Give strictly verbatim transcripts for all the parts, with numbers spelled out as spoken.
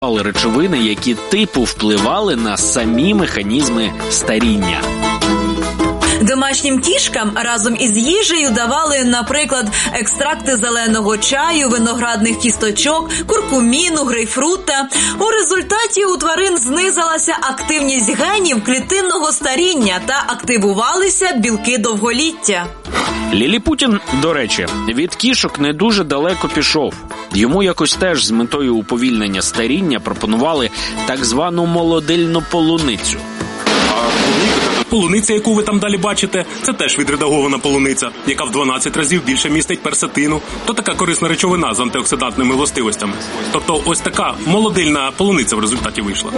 речовини, які типу впливали на самі механізми старіння. Домашнім кішкам разом із їжею давали, наприклад, екстракти зеленого чаю, виноградних кісточок, куркуміну, грейпфрута. У результаті у тварин знизилася активність генів клітинного старіння та активувалися білки довголіття. Ліліпутін, до речі, від кішок не дуже далеко пішов. Йому якось теж з метою уповільнення старіння пропонували так звану молодильну полуницю. Полуниця, яку ви там далі бачите, це теж відредагована полуниця, яка в дванадцять разів більше містить персетину. То така корисна речовина з антиоксидантними властивостями. Тобто ось така молодильна полуниця в результаті вийшла.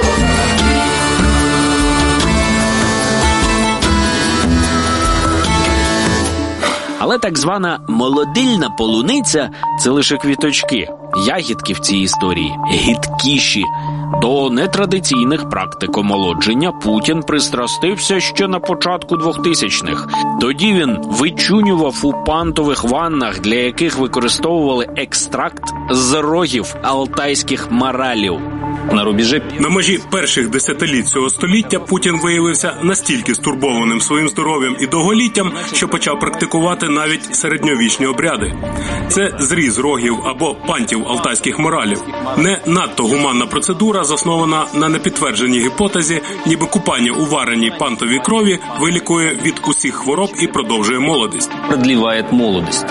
Але так звана молодильна полуниця – це лише квіточки. Ягідки в цій історії гидкіші. До нетрадиційних практик омолодження Путін пристрастився ще на початку двохтисячних. Тоді він вичунював у пантових ваннах, для яких використовували екстракт з рогів алтайських моралів. На рубежі на межі перших десятиліть цього століття Путін виявився настільки стурбованим своїм здоров'ям і довголіттям, що почав практикувати навіть середньовічні обряди. Це зріз рогів або пантів алтайських моралів. Не надто гуманна процедура, заснована на непідтвердженій гіпотезі, ніби купання у вареній пантовій крові вилікує від усіх хвороб і продовжує молодість. Продліває молодість.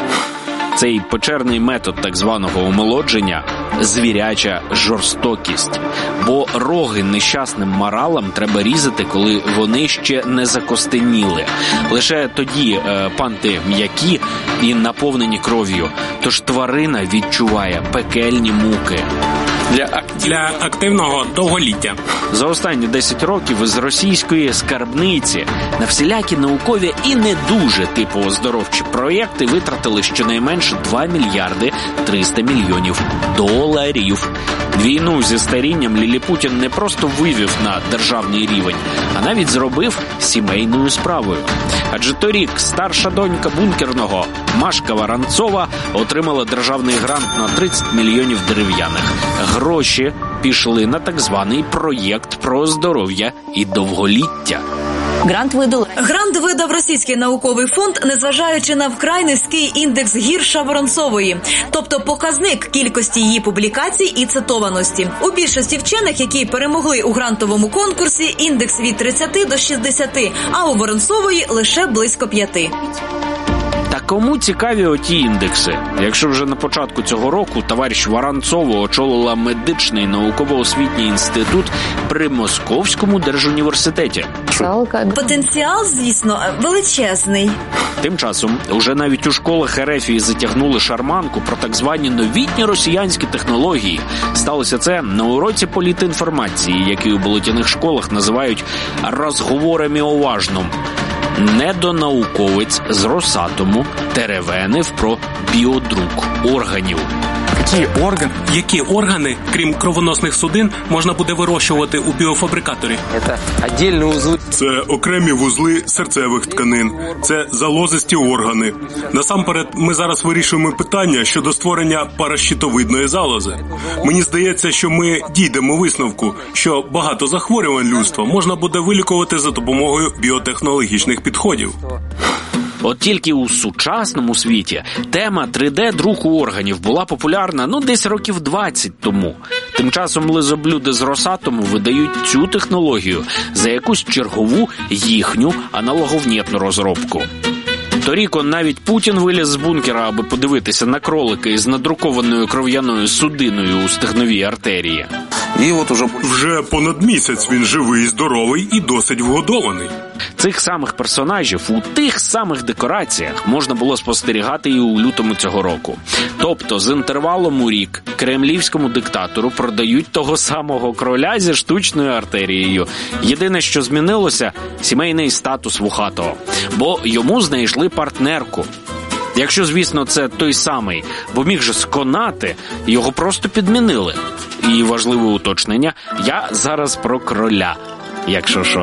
Цей печерний метод так званого омолодження – звіряча жорстокість. Бо роги нещасним моралам треба різати, коли вони ще не закостеніли. Лише тоді е, панти м'які і наповнені кров'ю. Тож тварина відчуває пекельні муки. Для, для активного довголіття. За останні десять років із російської скарбниці на всілякі наукові і не дуже типу оздоровчі проєкти витратили щонайменше два мільярди триста мільйонів доларів. Війну зі старінням Ліліпутін не просто вивів на державний рівень, а навіть зробив сімейною справою. Адже торік старша донька бункерного Машка Воронцова отримала державний грант на тридцять мільйонів дерев'яних. Гроші пішли на так званий проєкт про здоров'я і довголіття. Грант видали. Грант видав Російський науковий фонд, незважаючи на вкрай низький індекс гірша Воронцової, тобто показник кількості її публікацій і цитованості. У більшості вчених, які перемогли у грантовому конкурсі, індекс від тридцяти до шістдесяти, а у Воронцової лише близько п'яти. Та кому цікаві оті індекси? Якщо вже на початку цього року товариш Воронцова очолила медичний науково-освітній інститут при Московському держуніверситеті. Потенціал, звісно, величезний. Тим часом уже навіть у школах Ерефії затягнули шарманку про так звані новітні росіянські технології. Сталося це на уроці політінформації, який у болотяних школах називають «розговорами о важном». Недонауковець з Росатому теревенив про біодрук органів. Які органи, які органи, крім кровоносних судин, можна буде вирощувати у біофабрикаторі? Це окремі вузли серцевих тканин, це залозисті органи. Насамперед, ми зараз вирішуємо питання щодо створення паращитовидної залози. Мені здається, що ми дійдемо висновку, що багато захворювань людства можна буде вилікувати за допомогою біотехнологічних підходів. От тільки у сучасному світі тема три де-друку органів була популярна, ну, десь років двадцять тому. Тим часом лизоблюди з Росатому видають цю технологію за якусь чергову їхню аналоговнєтну розробку. Торік он навіть Путін виліз з бункера, аби подивитися на кролика із надрукованою кров'яною судиною у стегновій артерії. І от уже... вже понад місяць він живий, здоровий і досить вгодований. Цих самих персонажів у тих самих декораціях можна було спостерігати і у лютому цього року. Тобто з інтервалом у рік кремлівському диктатору продають того самого кроля зі штучною артерією. Єдине, що змінилося – сімейний статус вухатого. Бо йому знайшли партнерку. Якщо, звісно, це той самий, бо міг же сконати, його просто підмінили. І важливе уточнення – я зараз про кроля. Якщо що.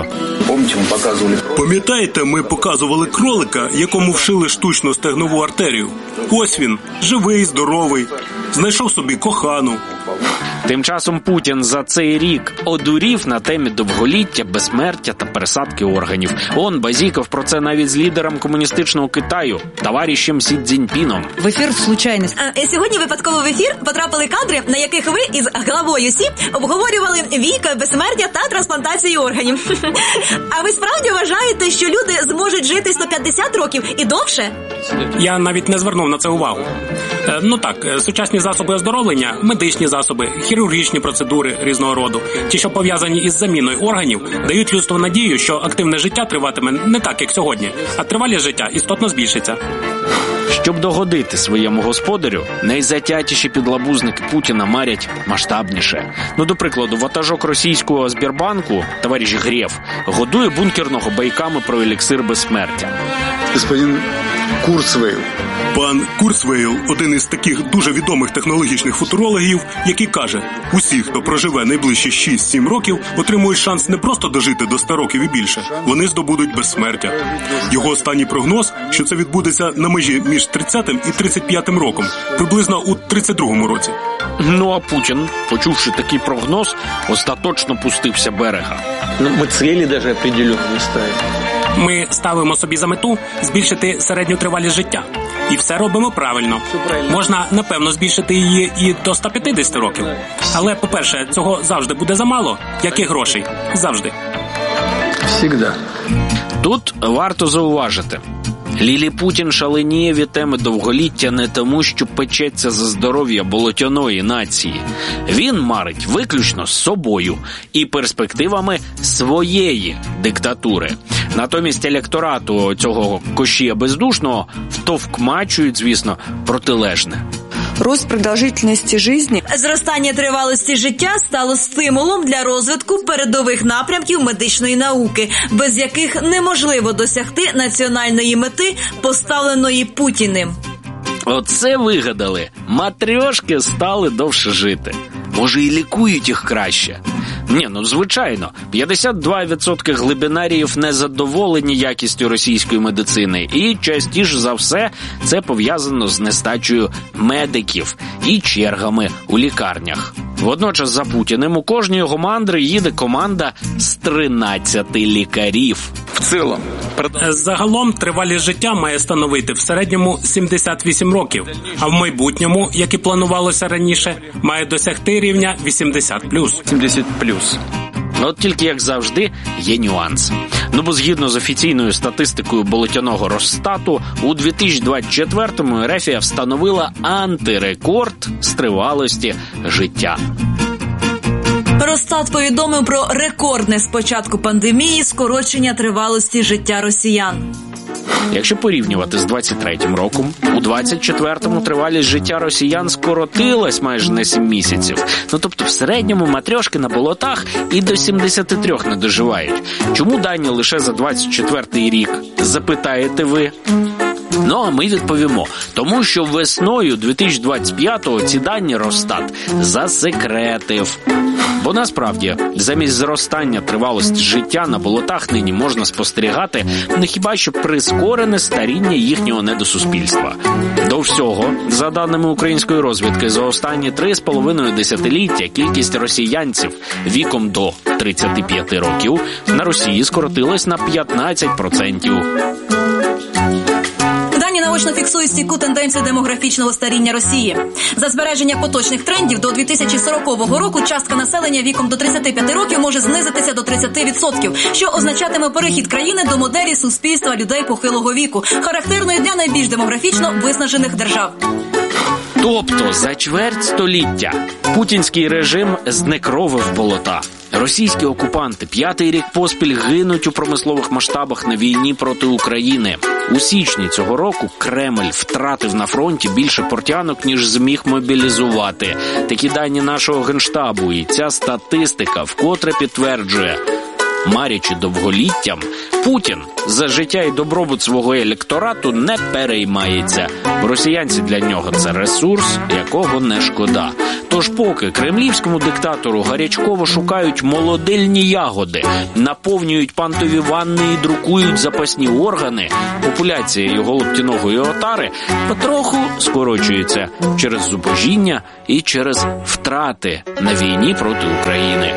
Пам'ятаєте, ми показували кролика, якому вшили штучну стегнову артерію? Ось він, живий, здоровий, знайшов собі кохану. Тим часом Путін за цей рік одурів на темі довголіття, безсмертя та пересадки органів. Он базікав про це навіть з лідером комуністичного Китаю, товаришем Сі Цзіньпіном. В ефір случайність. А, сьогодні випадково в ефір потрапили кадри, на яких ви із главою Сі обговорювали вік, безсмертя та трансплантацію органів. А ви справді вважаєте, що люди зможуть жити сто п'ятдесят років і довше? Я навіть не звернув на це увагу. Ну так, сучасні засоби оздоровлення, медичні засоби, хірургічні процедури різного роду, ті, що пов'язані із заміною органів, дають людству надію, що активне життя триватиме не так, як сьогодні, а тривалість життя істотно збільшиться. Щоб догодити своєму господарю, найзатятіші підлабузники Путіна марять масштабніше. Ну, до прикладу, ватажок російського Сбербанку, товариш Греф, годує бункерного байками про еліксир безсмертя. Господин Курцвейл. Пан Курцвейл – один із таких дуже відомих технологічних футурологів, який каже, усі, хто проживе найближчі шість-сім років, отримують шанс не просто дожити до ста років і більше, вони здобудуть безсмертя. Його останній прогноз, що це відбудеться на межі між тридцятим і тридцять п'ятим роком, приблизно у тридцять другому році. Ну а Путін, почувши такий прогноз, остаточно пустився берега. Ну, ми цілі навіть определенно не ставимо. Ми ставимо собі за мету збільшити середню тривалість життя. І все робимо правильно. Можна, напевно, збільшити її і до ста п'ятдесят років. Але, по-перше, цього завжди буде замало, як і грошей. Завжди. Всегда. Тут варто зауважити. Ліліпутін шаленіє від теми довголіття не тому, що печеться за здоров'я болотяної нації. Він марить виключно з собою і перспективами своєї диктатури. Натомість електорату цього кошія бездушного втовкмачують, звісно, протилежне. Рост продовжительності життя. Зростання тривалості життя стало стимулом для розвитку передових напрямків медичної науки, без яких неможливо досягти національної мети, поставленої Путіним. Оце вигадали. Матрьошки стали довше жити. Може, і лікують їх краще. Ні, ну звичайно, п'ятдесят два відсотки глибинаріїв не задоволені якістю російської медицини. І частіше за все це пов'язано з нестачею медиків і чергами у лікарнях. Водночас за Путіним у кожній його мандри їде команда з тринадцяти лікарів. В цілому. Загалом тривалість життя має становити в середньому сімдесят вісім років, а в майбутньому, як і планувалося раніше, має досягти рівня вісімдесят плюс. сімдесят плюс. От тільки, як завжди, є нюанс. Ну, бо згідно з офіційною статистикою болотяного Росстату, у дві тисячі двадцять четвертому Ерефія встановила антирекорд з тривалості життя. Росстат повідомив про рекордне з початку пандемії скорочення тривалості життя росіян. Якщо порівнювати з двадцять третім роком, у двадцять четвертому тривалість життя росіян скоротилась майже на сім місяців. Ну, тобто в середньому матрьошки на болотах і до сімдесят три не доживають. Чому дані лише за двадцять четвертий рік, запитаєте ви? Ну, а ми відповімо. Тому що весною дві тисячі двадцять п'ятого ці дані Росстат засекретив. Бо насправді, замість зростання тривалості життя на болотах нині можна спостерігати не хіба що прискорене старіння їхнього недосуспільства. До всього, за даними української розвідки, за останні три з половиною десятиліття кількість росіянців віком до тридцяти п'яти років на Росії скоротилась на п'ятнадцять відсотків. Наочно фіксує стійку тенденцію демографічного старіння Росії. За збереження поточних трендів до дві тисячі сорокового року частка населення віком до тридцяти п'яти років може знизитися до тридцяти відсотків, що означатиме перехід країни до моделі суспільства людей похилого віку, характерної для найбільш демографічно виснажених держав. Тобто за чверть століття путінський режим знекровив болота. Російські окупанти п'ятий рік поспіль гинуть у промислових масштабах на війні проти України. У січні цього року Кремль втратив на фронті більше портянок, ніж зміг мобілізувати. Такі дані нашого Генштабу, і ця статистика вкотре підтверджує: марячи довголіттям, Путін за життя і добробут свого електорату не переймається. Росіянці для нього – це ресурс, якого не шкода. Тож поки кремлівському диктатору гарячково шукають молодильні ягоди, наповнюють пантові ванни і друкують запасні органи, популяція його лоптяної отари потроху скорочується через зубожіння і через втрати на війні проти України.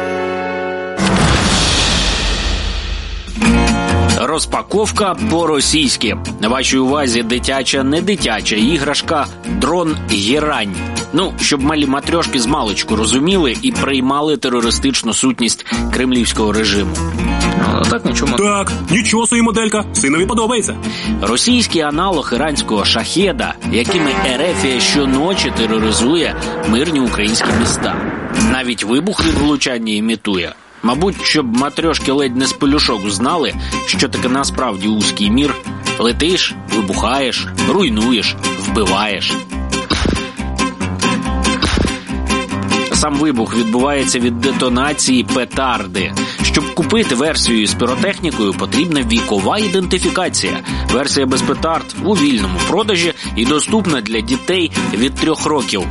Розпаковка по-російськи. На вашій увазі дитяча, не дитяча іграшка «Дрон Герань». Ну, щоб малі матрьошки з маличку розуміли і приймали терористичну сутність кремлівського режиму. А так нічого. Так, нічого собі моделька, синові подобається. Російський аналог іранського шахеда, якими Ерефія щоночі тероризує мирні українські міста. Навіть вибух від влучання імітує. Мабуть, щоб матрьошки ледь не з пелюшок знали, що таке насправді узкий мір. Летиш, вибухаєш, руйнуєш, вбиваєш. Сам вибух відбувається від детонації петарди. Щоб купити версію з піротехнікою, потрібна вікова ідентифікація. Версія без петард у вільному продажі і доступна для дітей від трьох років.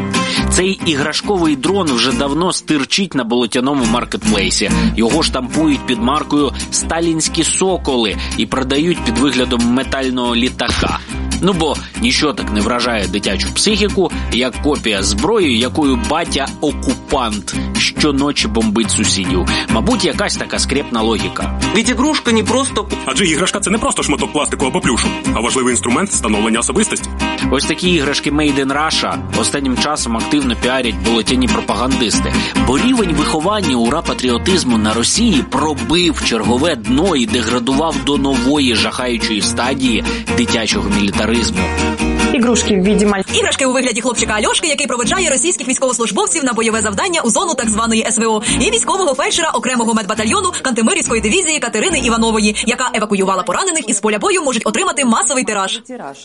Цей іграшковий дрон вже давно стирчить на болотяному маркетплейсі. Його штампують під маркою «Сталінські соколи» і продають під виглядом метального літака. Ну бо ніщо так не вражає дитячу психіку, як копія зброї, якою батя-окупант щоночі бомбить сусідів. Мабуть, якась така скрепна логіка. Ведь ігрушка не просто... Адже іграшка – це не просто шматок пластику або плюшу, а важливий інструмент становлення особистості. Ось такі іграшки Made in Russia останнім часом активно піарять болотяні пропагандисти. Бо рівень виховання ура-патріотизму на Росії пробив чергове дно і деградував до нової жахаючої стадії дитячого мілітаризму. Ігрушки в віді маль... Іграшки у вигляді хлопчика Альошки, який проведжає російських військовослужбовців на бойове завдання у зону так званої ес ве о, і військового фельдшера окремого медбатальйону Кантемирівської дивізії Катерини Іванової, яка евакуювала поранених із поля бою, можуть отримати масовий тираж.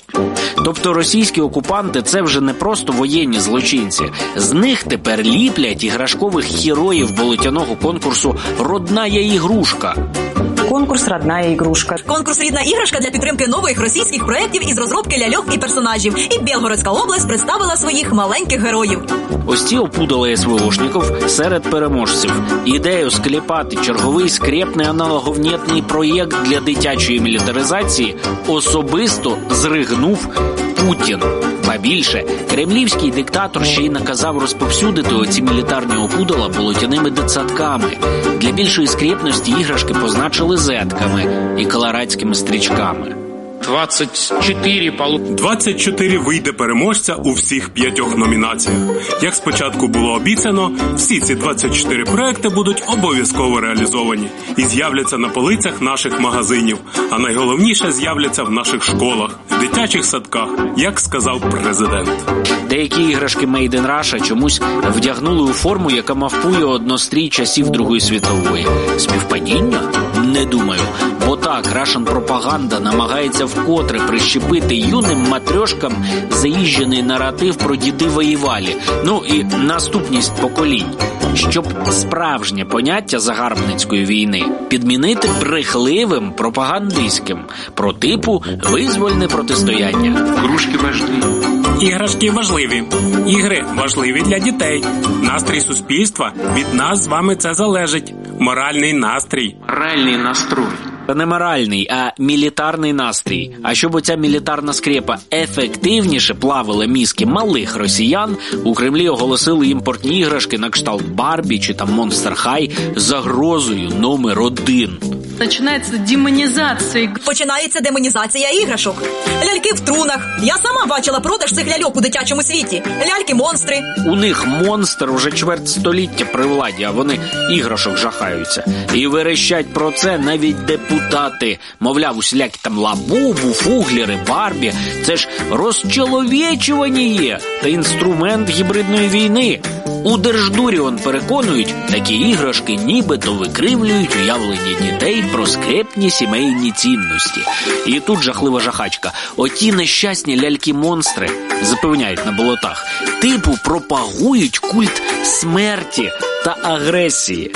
Тобто російські окупанти – це вже не просто воєнні злочинці. З них тепер ліплять іграшкових героїв болотяного конкурсу «Родная ігрушка». Конкурс «Родная ігрушка». Конкурс «Рідна іграшка» для підтримки нових російських проєктів із розробки ляльок і персонажів. І Білгородська область представила своїх маленьких героїв. Ось ці опудали ес ве ошників серед переможців. Ідею склепати черговий скрепний аналоговнєтний проєкт для дитячої мілітаризації особисто зригнув Путін. Ба більше, кремлівський диктатор ще й наказав розповсюдити оці мілітарні опудала болотяними дитсадками. Для більшої скрепності іграшки позначили зетками і колорадськими стрічками. двадцять чотири двадцять чотири вийде переможця у всіх п'ятьох номінаціях. Як спочатку було обіцяно, всі ці двадцять чотири проекти будуть обов'язково реалізовані і з'являться на полицях наших магазинів, а найголовніше з'являться в наших школах, в дитячих садках, як сказав президент. Деякі іграшки Made in Russia чомусь вдягнули у форму, яка мавпує однострій часів Другої світової. Співпадіння? Не думаю. Бо так, Russian пропаганда намагається вкотре прищепити юним матрьошкам заїжджений наратив про діди воювали. Ну і наступність поколінь. Щоб справжнє поняття загарбницької війни підмінити брехливим пропагандистським про типу визвольне протистояння. Ігрушки важливі. Іграшки важливі. Ігри важливі для дітей. Настрій суспільства від нас з вами це залежить. Моральний настрій. Моральний настрой. Не моральний, а мілітарний настрій. А щоб оця мілітарна скрепа ефективніше плавила мізки малих росіян, у Кремлі оголосили імпортні іграшки на кшталт Барбі чи там Монстер Хай загрозою номер один. Починається демонізація. Починається демонізація іграшок. Ляльки в трунах. Я сама бачила продаж цих ляльок у дитячому світі. Ляльки-монстри. У них монстр уже чверть століття при владі, а вони іграшок жахаються. І верещать про це навіть депутати. Мовляв, усілякі там Лабубу, Фуглери, Барбі. Це ж розчеловічування є та інструмент гібридної війни. У Держдурі он переконують, такі іграшки нібито викривлюють уявлення дітей про скрепні сімейні цінності. І тут жахлива жахачка. Оті нещасні ляльки-монстри, запевняють на болотах, типу пропагують культ смерті та агресії.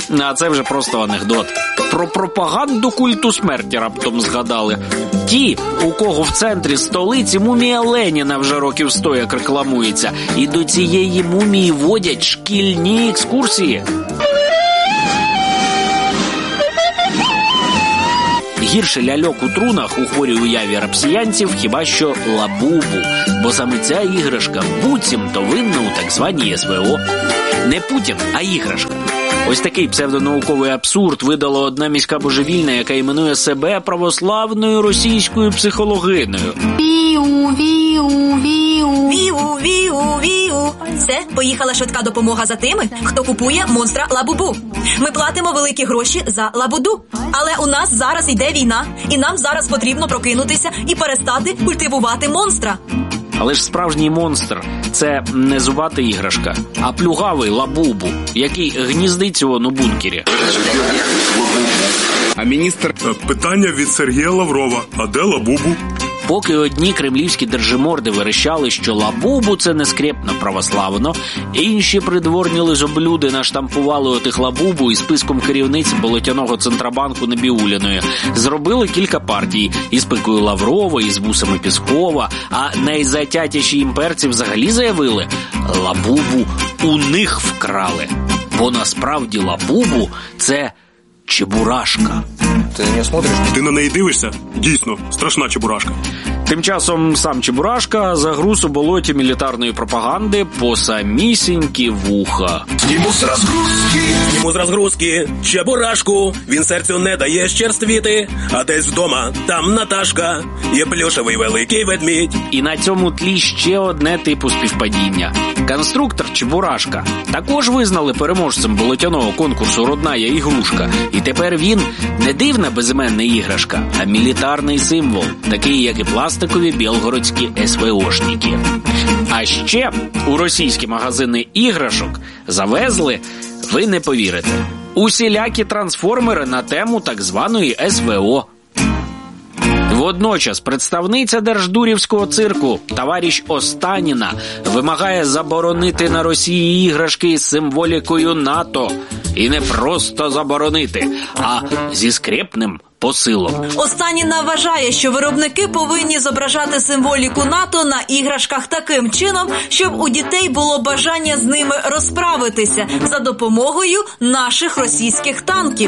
А це вже просто анекдот. Про пропаганду культу смерті раптом згадали. Ті, у кого в центрі столиці мумія Леніна вже років сто як рекламується, і до цієї мумії водять шкільні екскурсії. Гірше ляльок у трунах у хворій уяві рапсіянців хіба що лабубу, бо саме ця іграшка буцімто винна у так званій ес ве о. Не Путін, а іграшка. Ось такий псевдонауковий абсурд видала одна міська божевільна, яка іменує себе православною російською психологиною. Віу, віу, віу, віу, віу, віу. Це поїхала швидка допомога за тими, хто купує монстра Лабубу. Ми платимо великі гроші за Лабуду. Але у нас зараз йде війна, і нам зараз потрібно прокинутися і перестати культивувати монстра. Але ж справжній монстр – це не зубата іграшка, а плюгавий Лабубу, який гніздиться у бункері. А міністр... Питання від Сергія Лаврова. А де Лабубу? Поки одні кремлівські держиморди верещали, що Лабубу – це нескрєпно православно, інші придворні лизоблюди наштампували отих Лабубу із списком керівниць болотяного Центробанку Набіуліної. Зробили кілька партій із пикою Лаврова, із вусами Піскова, а найзатятіші імперці взагалі заявили – Лабубу у них вкрали. Бо насправді Лабубу – це чебурашка. Ти на неї смотриш? Ти на неї дивишся? Дійсно, страшна чебурашка. Тим часом сам Чебурашка загруз у болоті мілітарної пропаганди по самісінькі вуха. Зніму з розгрузки. Зніму з розгрузки. Чебурашку. Він серцю не дає щерствіти. А десь вдома, там Наташка. Є плюшевий великий ведмідь. І на цьому тлі ще одне типу співпадіння. Конструктор Чебурашка також визнали переможцем болотяного конкурсу «Родная ігрушка». І тепер він не дивна безіменна іграшка, а мілітарний символ, такий, як і пластикові білгородські ес ве ошники. А ще у російські магазини іграшок завезли, ви не повірите, усілякі трансформери на тему так званої ес ве о. Водночас представниця держдурівського цирку товариш Останіна вимагає заборонити на Росії іграшки із символікою НАТО. І не просто заборонити, а зі скрєпним посилом. Останіна вважає, що виробники повинні зображати символіку НАТО на іграшках таким чином, щоб у дітей було бажання з ними розправитися за допомогою наших російських танків.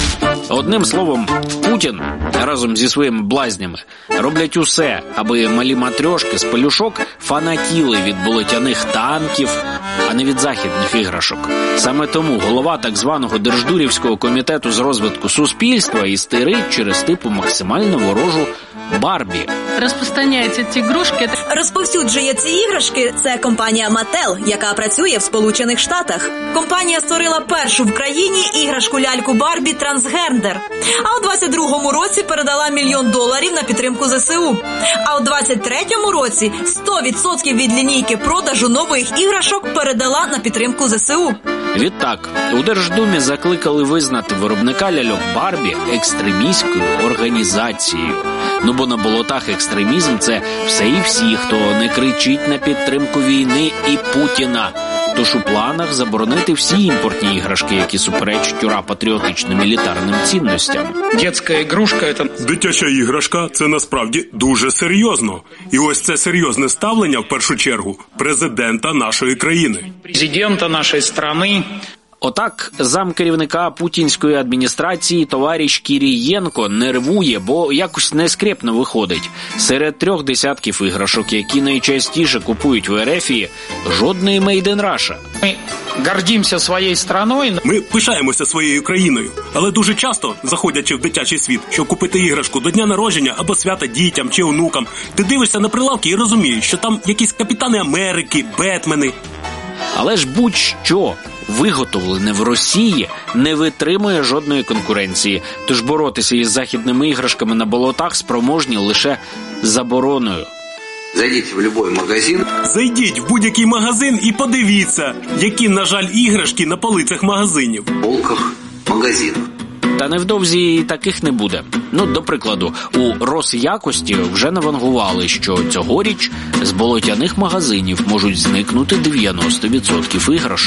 Одним словом, Путін разом зі своїми блазнями роблять усе, аби малі матрьошки з пелюшок фанатіли від болотяних танків, а не від західних іграшок. Саме тому голова так званого Держдурівського комітету з розвитку суспільства істерить через типу максимально ворожу Барбі. Розпространяються ці іграшки. Розповсюджує ці іграшки – це компанія Mattel, яка працює в Сполучених Штатах. Компанія створила першу в країні іграшку-ляльку Барбі трансгендер. А у двадцять другому році передала мільйон доларів на підтримку зе се у. А у двадцять третьому році сто відсотків від лінійки продажу нових іграшок передала на підтримку зе се у. Відтак, у Держдумі закликали визнати виробника ляльок Барбі екстремістською організацією. Ну бо на болотах екстремізм – це все і всі, хто не кричить на підтримку війни і Путіна. Тож у планах заборонити всі імпортні іграшки, які суперечать ура патріотично-мілітарним цінностям. Дитяча іграшка – це... Дитяча іграшка – це насправді дуже серйозно. І ось це серйозне ставлення, в першу чергу, президента нашої країни. Президента нашої країни. Отак замкерівника путінської адміністрації товариш Кірієнко нервує, бо якось нескрєпно виходить. Серед трьох десятків іграшок, які найчастіше купують в РФі, жодної Made in Russia. Ми гордимося своєю країною. Ми пишаємося своєю країною, але дуже часто, заходячи в дитячий світ, щоб купити іграшку до дня народження або свята дітям чи онукам, ти дивишся на прилавки і розумієш, що там якісь Капітани Америки, Бетмени. Але ж будь-що виготовлене в Росії не витримує жодної конкуренції, тож боротися із західними іграшками на болотах спроможні лише забороною. Зайдіть в будь-який магазин. Зайдіть в будь-який магазин і подивіться, які, на жаль, іграшки на полицях магазинів. В полках магазинів. Та невдовзі таких не буде. Ну, до прикладу, у Росякості вже навангували, що цьогоріч з болотяних магазинів можуть зникнути дев'яносто відсотків іграшок.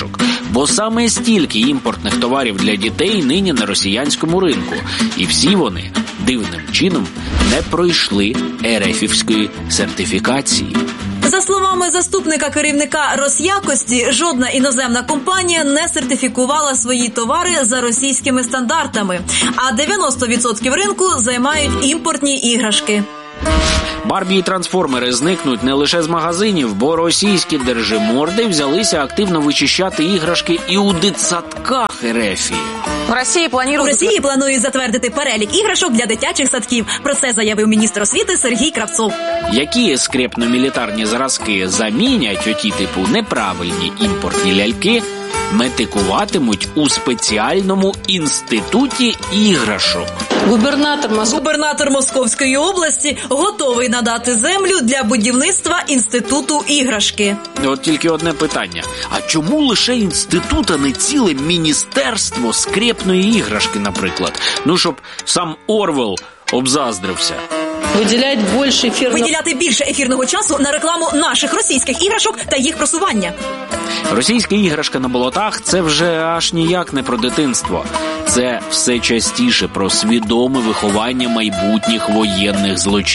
Бо саме стільки імпортних товарів для дітей нині на росіянському ринку. І всі вони дивним чином не пройшли ерефівської сертифікації. За словами заступника керівника Росякості, жодна іноземна компанія не сертифікувала свої товари за російськими стандартами, а дев'яносто відсотків ринку займають імпортні іграшки. Барбі і трансформери зникнуть не лише з магазинів, бо російські держиморди взялися активно вичищати іграшки і у дитсадках Ерефії. В Росії планують... В Росії планують затвердити перелік іграшок для дитячих садків. Про це заявив міністр освіти Сергій Кравцов. Які скрепно-мілітарні зразки замінять оті типу неправильні імпортні ляльки, метикуватимуть у спеціальному інституті іграшок. Губернатор, Мос... Губернатор Московської області готовий надати землю для будівництва інституту іграшки. От тільки одне питання. А чому лише інститут, а не ціле міністерство скрепної іграшки, наприклад? Ну, щоб сам Орвел обзаздрився. Виділяти більше ефірного... Виділяти більше ефірного часу на рекламу наших російських іграшок та їх просування. Російська іграшка на болотах – це вже аж ніяк не про дитинство. Це все частіше про свідоме виховання майбутніх воєнних злочинців.